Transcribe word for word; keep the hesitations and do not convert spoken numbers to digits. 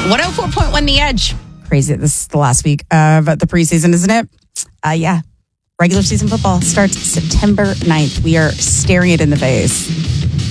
one oh four point one The Edge. Crazy. This is the last week of the preseason, isn't it? Uh, yeah. Regular season football starts September ninth. We are staring it in the face.